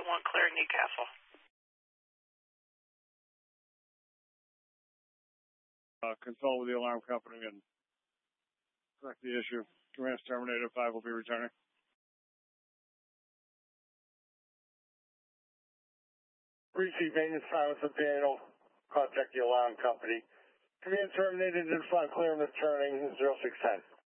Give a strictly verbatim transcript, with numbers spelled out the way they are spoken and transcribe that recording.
one clearing Newcastle. Uh, consult with the alarm company and correct the issue. Command's terminated. Five will be returning. Receive maintenance silence of panel. Contact the alarm company. Command terminated and five clearing returning zero six ten.